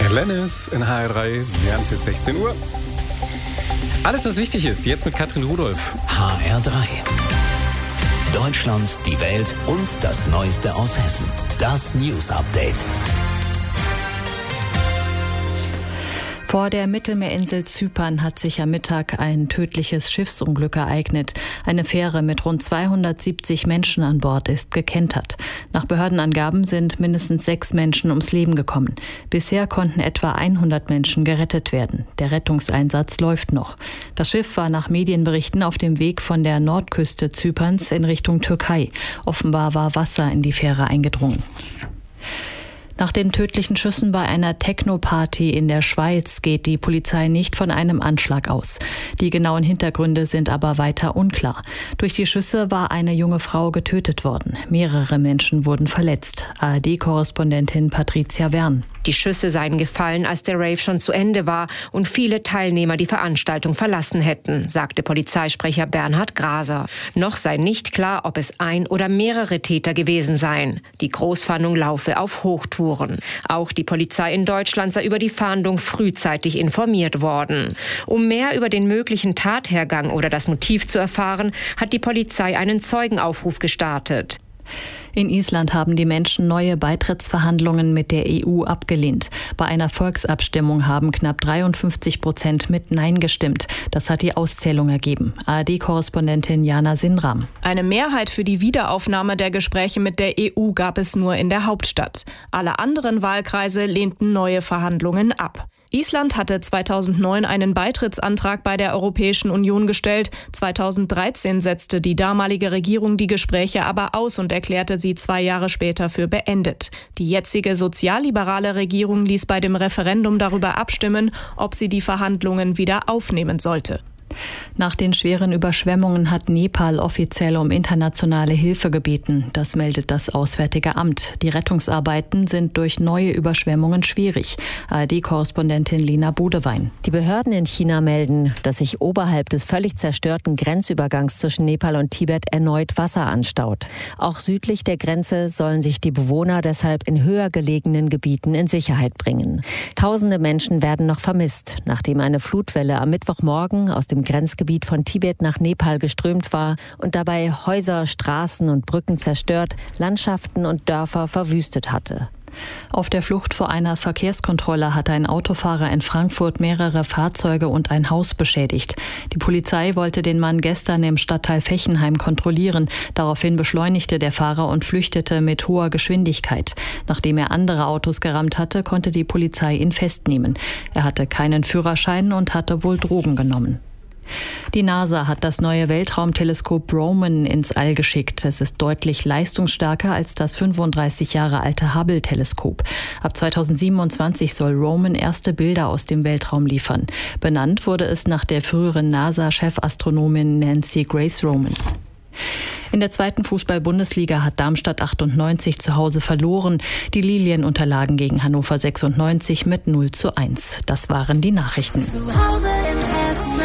Lennis in HR3, wir haben es jetzt 16 Uhr. Alles, was wichtig ist, jetzt mit Katrin Rudolph. HR3. Deutschland, die Welt und das Neueste aus Hessen. Das News Update. Vor der Mittelmeerinsel Zypern hat sich am Mittag ein tödliches Schiffsunglück ereignet. Eine Fähre mit rund 270 Menschen an Bord ist gekentert. Nach Behördenangaben sind mindestens 6 Menschen ums Leben gekommen. Bisher konnten etwa 100 Menschen gerettet werden. Der Rettungseinsatz läuft noch. Das Schiff war nach Medienberichten auf dem Weg von der Nordküste Zyperns in Richtung Türkei. Offenbar war Wasser in die Fähre eingedrungen. Nach den tödlichen Schüssen bei einer Techno-Party in der Schweiz geht die Polizei nicht von einem Anschlag aus. Die genauen Hintergründe sind aber weiter unklar. Durch die Schüsse war eine junge Frau getötet worden. Mehrere Menschen wurden verletzt. ARD-Korrespondentin Patricia Wern. Die Schüsse seien gefallen, als der Rave schon zu Ende war und viele Teilnehmer die Veranstaltung verlassen hätten, sagte Polizeisprecher Bernhard Graser. Noch sei nicht klar, ob es ein oder mehrere Täter gewesen seien. Die Großfahndung laufe auf Hochtouren. Auch die Polizei in Deutschland sei über die Fahndung frühzeitig informiert worden. Um mehr über den möglichen Tathergang oder das Motiv zu erfahren, hat die Polizei einen Zeugenaufruf gestartet. In Island haben die Menschen neue Beitrittsverhandlungen mit der EU abgelehnt. Bei einer Volksabstimmung haben knapp 53% mit Nein gestimmt. Das hat die Auszählung ergeben. ARD-Korrespondentin Jana Sinram. Eine Mehrheit für die Wiederaufnahme der Gespräche mit der EU gab es nur in der Hauptstadt. Alle anderen Wahlkreise lehnten neue Verhandlungen ab. Island hatte 2009 einen Beitrittsantrag bei der Europäischen Union gestellt. 2013 setzte die damalige Regierung die Gespräche aber aus und erklärte sie 2 Jahre später für beendet. Die jetzige sozialliberale Regierung ließ bei dem Referendum darüber abstimmen, ob sie die Verhandlungen wieder aufnehmen sollte. Nach den schweren Überschwemmungen hat Nepal offiziell um internationale Hilfe gebeten. Das meldet das Auswärtige Amt. Die Rettungsarbeiten sind durch neue Überschwemmungen schwierig. ARD-Korrespondentin Lena Bodewein. Die Behörden in China melden, dass sich oberhalb des völlig zerstörten Grenzübergangs zwischen Nepal und Tibet erneut Wasser anstaut. Auch südlich der Grenze sollen sich die Bewohner deshalb in höher gelegenen Gebieten in Sicherheit bringen. Tausende Menschen werden noch vermisst, nachdem eine Flutwelle am Mittwochmorgen aus dem Grenzgebiet von Tibet nach Nepal geströmt war und dabei Häuser, Straßen und Brücken zerstört, Landschaften und Dörfer verwüstet hatte. Auf der Flucht vor einer Verkehrskontrolle hatte ein Autofahrer in Frankfurt mehrere Fahrzeuge und ein Haus beschädigt. Die Polizei wollte den Mann gestern im Stadtteil Fechenheim kontrollieren. Daraufhin beschleunigte der Fahrer und flüchtete mit hoher Geschwindigkeit. Nachdem er andere Autos gerammt hatte, konnte die Polizei ihn festnehmen. Er hatte keinen Führerschein und hatte wohl Drogen genommen. Die NASA hat das neue Weltraumteleskop Roman ins All geschickt. Es ist deutlich leistungsstärker als das 35 Jahre alte Hubble-Teleskop. Ab 2027 soll Roman erste Bilder aus dem Weltraum liefern. Benannt wurde es nach der früheren NASA-Chefastronomin Nancy Grace Roman. In der 2. Fußball-Bundesliga hat Darmstadt 98 zu Hause verloren. Die Lilien unterlagen gegen Hannover 96 mit 0:1. Das waren die Nachrichten. Zu Hause in Hessen.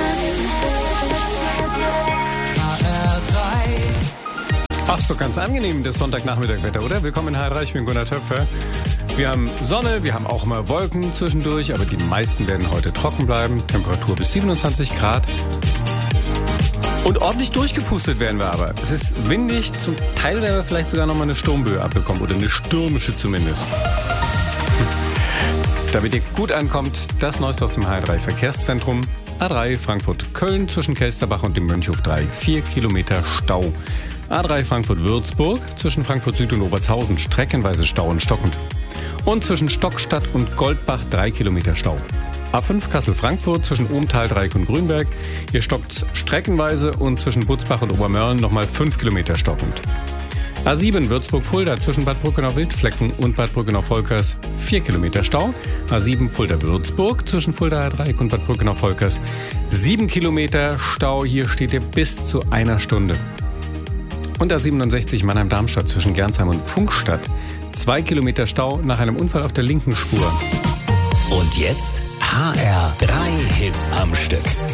Ach, ist doch ganz angenehm, das Sonntagnachmittagwetter, oder? Willkommen in HR3, ich bin Gunnar Töpfer. Wir haben Sonne, wir haben auch mal Wolken zwischendurch, aber die meisten werden heute trocken bleiben. Temperatur bis 27 Grad. Und ordentlich durchgepustet werden wir aber. Es ist windig, zum Teil werden wir vielleicht sogar nochmal eine Sturmböe abbekommen oder eine stürmische zumindest. Damit ihr gut ankommt, das Neueste aus dem HR3 Verkehrszentrum. A3 Frankfurt-Köln zwischen Kelsterbach und dem Mönchhof 3, 4 Kilometer Stau. A3 Frankfurt-Würzburg zwischen Frankfurt Süd und Obertshausen, streckenweise Stau und stockend. Und zwischen Stockstadt und Goldbach 3 Kilometer Stau. A5 Kassel-Frankfurt zwischen Ohmtal, Dreieck und Grünberg. Hier stockt's streckenweise und zwischen Butzbach und Obermörlen nochmal 5 Kilometer stockend. A7 Würzburg-Fulda zwischen Bad Brückenau-Wildflecken und Bad Brückenau-Volkers 4 Kilometer Stau. A7 Fulda-Würzburg zwischen Fuldaer Dreieck und Bad Brückenau-Volkers 7 Kilometer Stau. Hier steht ihr bis zu einer Stunde. Und A67 Mannheim-Darmstadt zwischen Gernsheim und Pfungstadt 2 Kilometer Stau nach einem Unfall auf der linken Spur. Und jetzt HR3 Hits am Stück.